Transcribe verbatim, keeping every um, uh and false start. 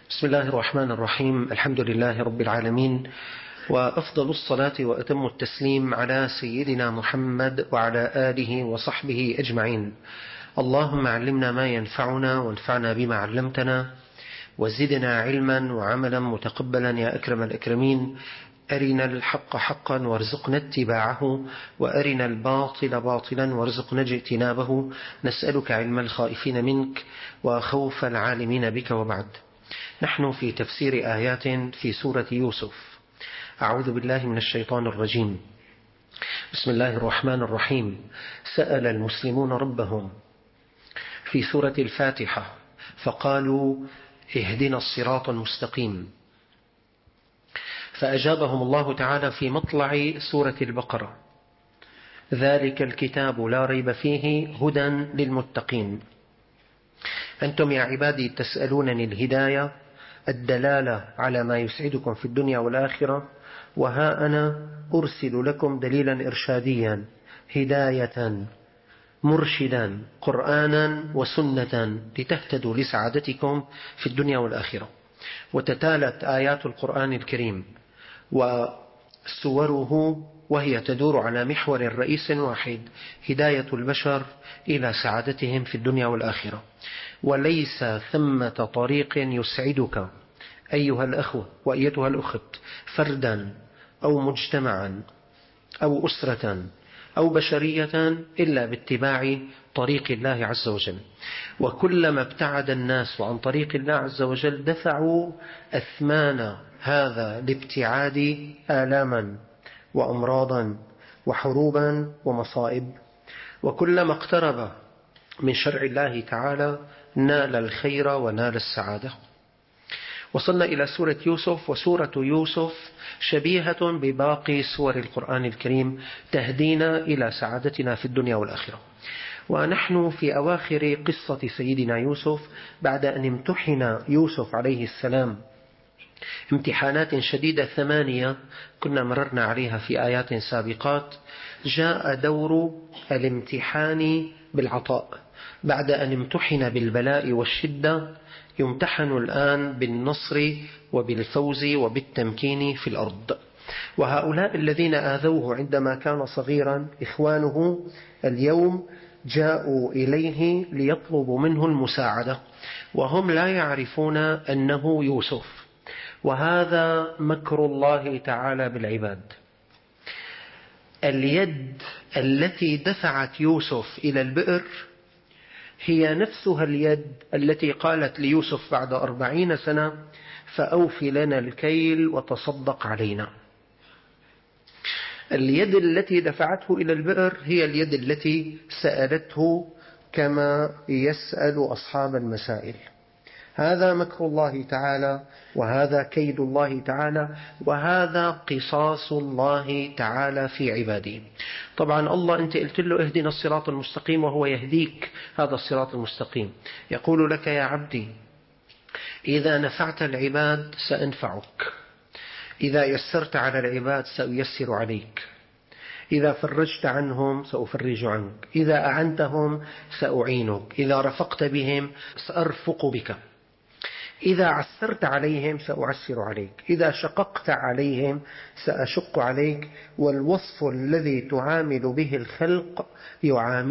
بسم الله الرحمن الرحيم. الحمد لله رب العالمين، وأفضل الصلاة وأتم التسليم على سيدنا محمد وعلى آله وصحبه أجمعين. اللهم علمنا ما ينفعنا وانفعنا بما علمتنا وزدنا علما وعملا متقبلا يا أكرم الأكرمين. أرنا الحق حقا وارزقنا اتباعه، وأرنا الباطل باطلا وارزقنا اجتنابه. نسألك علم الخائفين منك وخوف العالمين بك. وبعد، نحن في تفسير آيات في سورة يوسف. أعوذ بالله من الشيطان الرجيم. بسم الله الرحمن الرحيم. سأل المسلمون ربهم في سورة الفاتحة فقالوا اهدنا الصراط المستقيم، فأجابهم الله تعالى في مطلع سورة البقرة: ذلك الكتاب لا ريب فيه هدى للمتقين. أنتم يا عبادي تسألونني الهداية، الدلالة على ما يسعدكم في الدنيا والآخرة، وها أنا أرسل لكم دليلا إرشاديا، هداية مرشدا، قرآنا وسنة، لتهتدوا لسعادتكم في الدنيا والآخرة. وتتالت آيات القرآن الكريم وسوره وهي تدور على محور رئيس واحد: هداية البشر إلى سعادتهم في الدنيا والآخرة. وليس ثمة طريق يسعدك أيها الأخ وأيتها الأخت، فردا أو مجتمعا أو أسرة أو بشرية، إلا باتباع طريق الله عز وجل. وكلما ابتعد الناس عن طريق الله عز وجل دفعوا أثمان هذا الابتعاد آلاما وأمراضا وحروبا ومصائب. وكلما اقترب من شرع الله تعالى نال الخير ونال السعادة. وصلنا إلى سورة يوسف، وسورة يوسف شبيهة بباقي سور القرآن الكريم، تهدينا إلى سعادتنا في الدنيا والآخرة. ونحن في أواخر قصة سيدنا يوسف بعد أن امتحن يوسف عليه السلام امتحانات شديدة ثمانية كنا مررنا عليها في آيات سابقات. جاء دور الامتحان بالعطاء. بعد أن امتحن بالبلاء والشدة يمتحن الآن بالنصر وبالفوز وبالتمكين في الأرض. وهؤلاء الذين آذوه عندما كان صغيرا إخوانه اليوم جاءوا إليه ليطلبوا منه المساعدة، وهم لا يعرفون أنه يوسف. وهذا مكر الله تعالى بالعباد. اليد التي دفعت يوسف إلى البئر هي نفسها اليد التي قالت ليوسف بعد أربعين سنة: فأوف لنا الكيل وتصدق علينا. اليد التي دفعته إلى البئر هي اليد التي سألته كما يسأل أصحاب المسائل. هذا مكر الله تعالى، وهذا كيد الله تعالى، وهذا قصاص الله تعالى في عباده. طبعا الله أنت قلت له اهدنا الصراط المستقيم، وهو يهديك هذا الصراط المستقيم. يقول لك: يا عبدي، إذا نفعت العباد سأنفعك، إذا يسرت على العباد سأيسر عليك، إذا فرجت عنهم سأفرج عنك، إذا أعنتهم سأعينك، إذا رفقت بهم سأرفق بك، إذا عسرت عليهم سأعسر عليك، إذا شققت عليهم سأشق عليك. والوصف الذي تعامل به الخلق يعامل